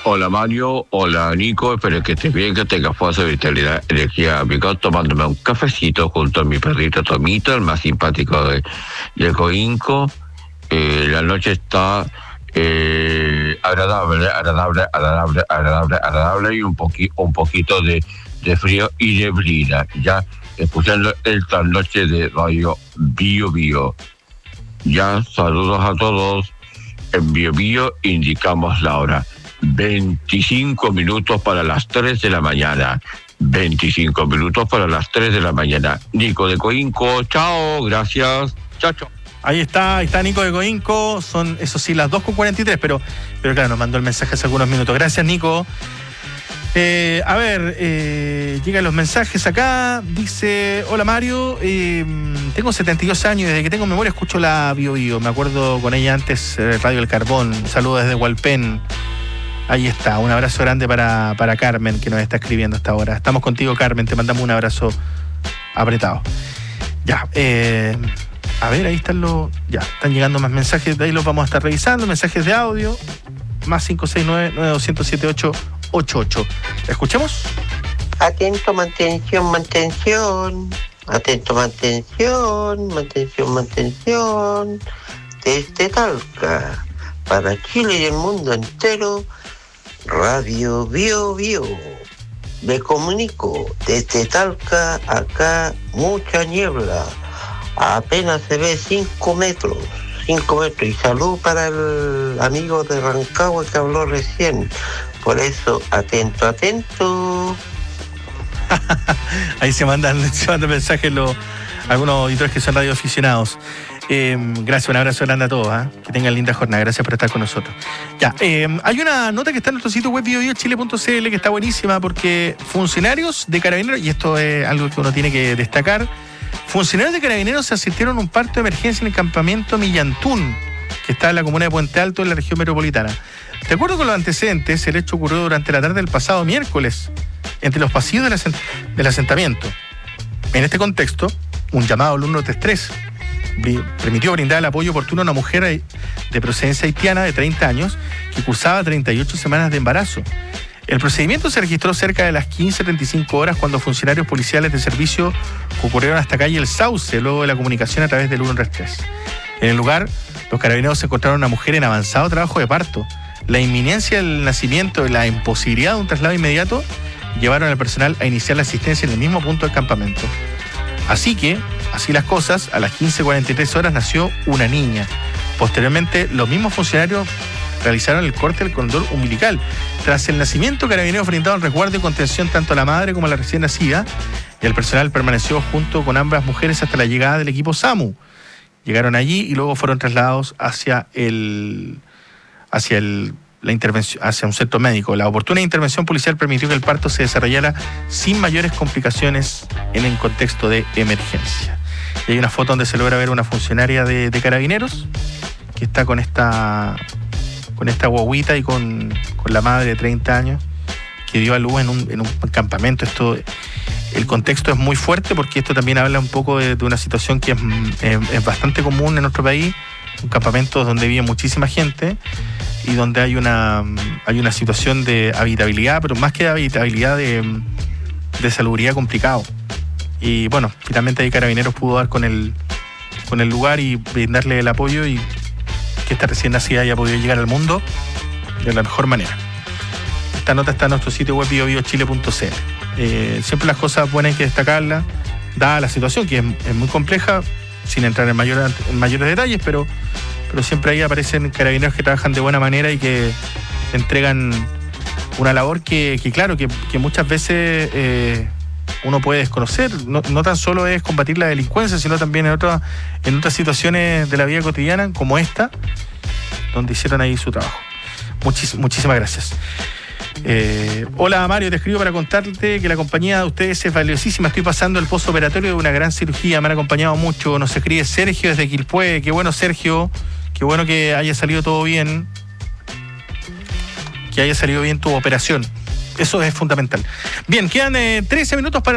Hola Mario, hola Nico, espero que estés bien, que tengas fuerza, vitalidad, energía, amigo, tomándome un cafecito junto a mi perrito Tomito, el más simpático de Coinco. La noche está agradable y un poquito de frío y neblina, ya escuchando esta noche de Radio Bio Bio. Ya, saludos a todos. En Bio Bio indicamos la hora. 25 minutos para las 3 de la mañana. 25 minutos para las 3 de la mañana. Nico de Coinco, chao, gracias. Chao, chao. Ahí está Nico de Coinco. Son, eso sí, las 2:43, pero claro, nos mandó el mensaje hace algunos minutos. Gracias, Nico. Llegan los mensajes acá. Dice: hola Mario, tengo 72 años y desde que tengo memoria escucho la Bio Bio. Me acuerdo con ella antes, Radio El Carbón. Saludos desde Hualpén. Ahí está, un abrazo grande para Carmen, que nos está escribiendo hasta ahora. Estamos contigo, Carmen, te mandamos un abrazo apretado. Ya, ahí están están llegando más mensajes, de ahí los vamos a estar revisando, mensajes de audio, más 569-9207-888. ¿Escuchemos? Atento, mantención. Atento, mantención. Desde Talca, para Chile y el mundo entero, Radio Bio Bio. Me comunico desde Talca, acá mucha niebla. Apenas se ve 5 metros. Y salud para el amigo de Rancagua que habló recién. Por eso, atento. Ahí se mandan mensajes algunos auditores que son radioaficionados. Gracias, un abrazo grande a todos, que tengan linda jornada, gracias por estar con nosotros. Ya, hay una nota que está en nuestro sitio web biobiochile.cl que está buenísima porque funcionarios de Carabineros, y esto es algo que uno tiene que destacar, funcionarios de Carabineros asistieron a un parto de emergencia en el campamento Millantún, que está en la comuna de Puente Alto, en la región metropolitana. De acuerdo con los antecedentes, el hecho ocurrió durante la tarde del pasado miércoles, entre los pasillos del asentamiento. En este contexto, un llamado al 133 permitió brindar el apoyo oportuno a una mujer de procedencia haitiana de 30 años que cursaba 38 semanas de embarazo. El procedimiento se registró cerca de las 15:35 horas cuando funcionarios policiales de servicio concurrieron hasta calle El Sauce luego de la comunicación a través del 133. En el lugar, los carabineros encontraron a una mujer en avanzado trabajo de parto. La inminencia del nacimiento y la imposibilidad de un traslado inmediato llevaron al personal a iniciar la asistencia en el mismo punto del campamento. Así las cosas, a las 15:43 horas nació una niña. Posteriormente, los mismos funcionarios realizaron el corte del cordón umbilical. Tras el nacimiento, Carabineros brindaron resguardo y contención tanto a la madre como a la recién nacida, y el personal permaneció junto con ambas mujeres hasta la llegada del equipo SAMU. Llegaron allí y luego fueron trasladados hacia la intervención, hacia un centro médico. La oportuna intervención policial permitió que el parto se desarrollara sin mayores complicaciones en el contexto de emergencia. Y hay una foto donde se logra ver una funcionaria de Carabineros que está con esta guaguita y con la madre de 30 años que dio a luz en un campamento. El contexto es muy fuerte porque esto también habla un poco de una situación que es bastante común en nuestro país, un campamento donde vive muchísima gente y donde hay una situación de habitabilidad, pero más que de habitabilidad, de salubridad complicado. Y bueno, finalmente ahí Carabineros pudo dar con el lugar y brindarle el apoyo y que esta recién nacida haya podido llegar al mundo de la mejor manera. Esta nota está en nuestro sitio web biobiochile.cl. Siempre las cosas buenas hay que destacarlas, dada la situación que es muy compleja, sin entrar en mayores detalles, pero siempre ahí aparecen carabineros que trabajan de buena manera y que entregan una labor que claro, que muchas veces uno puede desconocer. No tan solo es combatir la delincuencia, sino también en otras situaciones de la vida cotidiana, como esta, donde hicieron ahí su trabajo. Muchísimas gracias. Hola Mario, te escribo para contarte que la compañía de ustedes es valiosísima. Estoy pasando el postoperatorio de una gran cirugía, me han acompañado mucho. Nos escribe Sergio desde Quilpué. Qué bueno, Sergio, qué bueno que haya salido todo bien, que haya salido bien tu operación. Eso es fundamental. Bien, quedan 13 minutos para